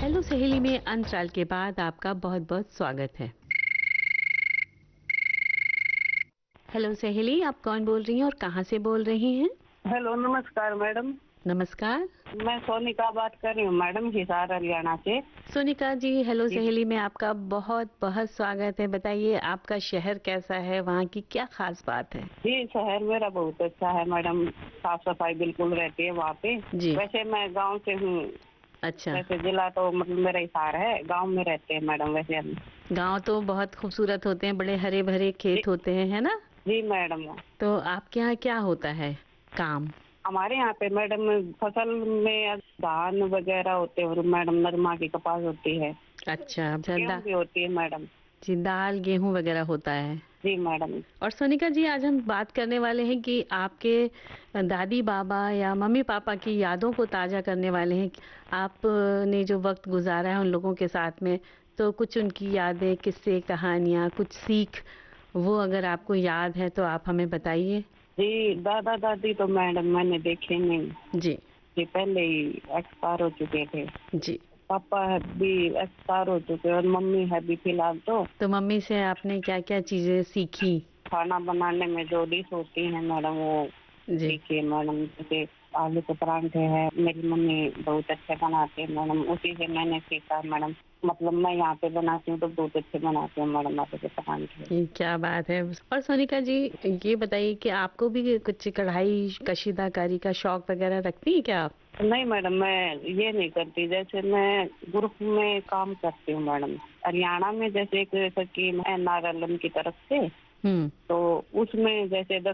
Hello सहेली में अंतराल के बाद आपका बहुत बहुत स्वागत है। हेलो सहेली, आप कौन बोल रही हैं और कहाँ से बोल रही हैं? हेलो, नमस्कार मैडम। नमस्कार। मैं सोनिका बात कर रही हूँ मैडम, हिसार हरियाणा से। सोनिका जी, हेलो जी सहेली में आपका बहुत बहुत स्वागत है। बताइए आपका शहर कैसा है, वहाँ की क्या खास बात है? जी, शहर मेरा बहुत अच्छा है मैडम, साफ सफाई बिल्कुल रहती है वहाँ पे। जी। वैसे मैं गांव से हूँ। अच्छा। वैसे जिला तो मतलब मेरा हिसार है, गांव में रहते हैं मैडम वैसे हम। गांव तो बहुत खूबसूरत होते हैं, बड़े हरे भरे जी, खेत होते हैं, है ना? जी मैडम। तो आपके यहाँ क्या होता है काम? हमारे यहाँ पे मैडम फसल में धान वगैरह होते हैं और मैडम नरमा की कपास होती है, अच्छा। गेहूँ भी होती है मैडम। जी, दाल गेहूं वगैरह होता है। जी मैडम। और सोनिका जी, आज हम बात करने वाले हैं कि आपके दादी बाबा या मम्मी पापा की यादों को ताज़ा करने वाले हैं। आपने जो वक्त गुजारा है उन लोगों के साथ में, तो कुछ उनकी यादें, किस्से, कहानियाँ, कुछ सीख, वो अगर आपको याद है तो आप हमें बताइए। जी, दादा दादी तो मैडम मैंने देखे नहीं। जी। जी, पहले ही एक्सपायर हो चुके थे। जी। पापा है भी एक्सपायर हो चुके और मम्मी है भी फिलहाल। तो मम्मी से आपने क्या क्या चीज़ें सीखी? खाना बनाने में जो डिश होती है मैडम वो जी। सीखिए मैडम। जैसे आलू के परांठे हैं, मेरी मम्मी बहुत अच्छे बनाती है मैडम, उसी से मैंने सीखा मैडम। मतलब मैं यहाँ पे बनाती हूँ तो बहुत अच्छे बनाती हूँ मैडम आलू के परांठे। ये क्या बात है। और सोनिका जी, ये बताइए कि आपको भी कुछ कढ़ाई कशीदाकारी का शौक वगैरह रखती हैं क्या आप? नहीं मैडम, मैं ये नहीं करती। जैसे मैं ग्रुप में काम करती हूँ मैडम, हरियाणा में। जैसे एक स्कीम है नागालैंड की तरफ से, हम्म। तो उसमें जैसे